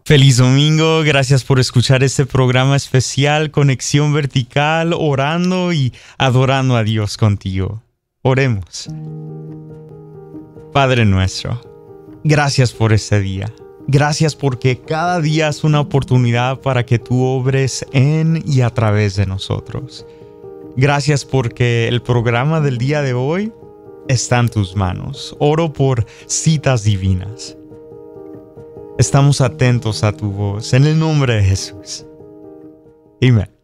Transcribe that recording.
Feliz domingo, gracias por escuchar este programa especial Conexión Vertical, orando y adorando a Dios contigo. Oremos. Padre nuestro, gracias por este día. Gracias porque cada día es una oportunidad para que tú obres en y a través de nosotros. Gracias porque el programa del día de hoy está en tus manos. Oro por citas divinas. Estamos atentos a tu voz, en el nombre de Jesús. Amén.